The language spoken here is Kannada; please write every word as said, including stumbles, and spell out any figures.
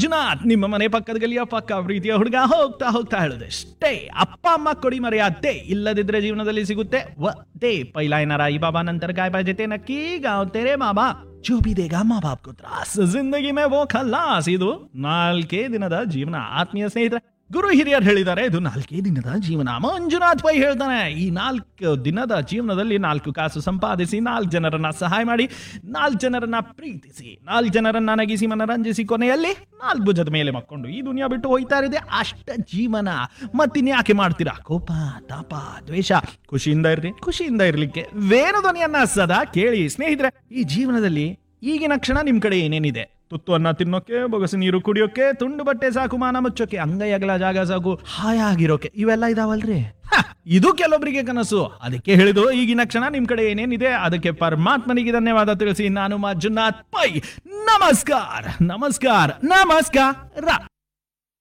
ಮಂಜುನಾಥ್ ನಿಮ್ಮ ಮನೆ ಪಕ್ಕದ ಗಲಿಯ ಪಕ್ಕ ಪ್ರೀತಿಯ ಹುಡುಗ ಹೋಗ್ತಾ ಹೋಗ್ತಾ ಹೇಳುದೆ ಸ್ಟೇ ಅಪ್ಪ ಅಮ್ಮ ಕೊಡಿ ಮರ್ಯಾದೆ ಇಲ್ಲದಿದ್ರೆ ಜೀವನದಲ್ಲಿ ಸಿಗುತ್ತೆ ವ ದೇ ಪೈಲಾ ನಾರಾಯಿ ಬಾಬಾ ನಂತರ ಗಾಯ ಬಾಜತೆ ನಕ್ಕಿ ಗಾಂವ್ ತೆರೆ ಮಾಬಾ जो भी देगा माँ बाप को त्रास जिंदगी में वो खल्लास ಇದು ನಾಲ್ಕೇ ದಿನದ ಜೀವನ ಆತ್ಮೀಯ ಸ್ನೇಹಿತರೆ ಗುರು ಹಿರಿಯರು ಹೇಳಿದ್ದಾರೆ ಇದು ನಾಲ್ಕೇ ದಿನದ ಜೀವನ ಮಂಜುನಾಥ್ ಪೈ ಹೇಳ್ತಾನೆ ಈ ನಾಲ್ಕು ದಿನದ ಜೀವನದಲ್ಲಿ ನಾಲ್ಕು ಕಾಸು ಸಂಪಾದಿಸಿ ನಾಲ್ಕು ಜನರನ್ನ ಸಹಾಯ ಮಾಡಿ ನಾಲ್ಕು ಜನರನ್ನ ಪ್ರೀತಿಸಿ ನಾಲ್ಕು ಜನರನ್ನ ನಗಿಸಿ ಮನರಂಜಿಸಿ ಕೊನೆಯಲ್ಲಿ ನಾಲ್ಕು ಭುಜದ ಮೇಲೆ ಮಕ್ಕೊಂಡು ಈ ದುನಿಯಾ ಬಿಟ್ಟು ಹೋಯ್ತಾ ಇರೋದೆ ಅಷ್ಟ ಜೀವನ ಮತ್ತಿನ್ಯಾಕೆ ಮಾಡ್ತೀರಾ ಕೋಪ ತಾಪ ದ್ವೇಷ ಖುಷಿಯಿಂದ ಇರ್ರಿ ಖುಷಿಯಿಂದ ಇರ್ಲಿಕ್ಕೆ ವೇಣುಧ್ವನಿಯನ್ನ ಸದಾ ಕೇಳಿ ಸ್ನೇಹಿತರೆ ಈ ಜೀವನದಲ್ಲಿ ಈಗಿನ ಕ್ಷಣ ನಿಮ್ ಕಡೆ ಏನೇನಿದೆ ತುತ್ತು ಅನ್ನ ತಿನ್ನೋಕೆ ಬೊಗಸು ನೀರು ಕುಡಿಯೋಕೆ ತುಂಡು ಬಟ್ಟೆ ಸಾಕು ಮಾನ ಮುಚ್ಚೋಕೆ ಅಂಗೈ ಅಗಲ ಜಾಗ ಸಾಕು ಹಾಯಾಗಿರೋಕೆ ಇವೆಲ್ಲ ಇದಾವಲ್ರಿ ಇದು ಕೆಲವೊಬ್ಬರಿಗೆ ಕನಸು ಅದಕ್ಕೆ ಹೇಳಿದು ಈಗಿನ ಕ್ಷಣ ನಿಮ್ ಕಡೆ ಏನೇನಿದೆ ಅದಕ್ಕೆ ಪರಮಾತ್ಮನಿಗೆ ಧನ್ಯವಾದ ತಿಳಿಸಿ ನಾನು ಮಂಜುನಾಥ್ ಪೈ ನಮಸ್ಕಾರ ನಮಸ್ಕಾರ ನಮಸ್ಕಾರ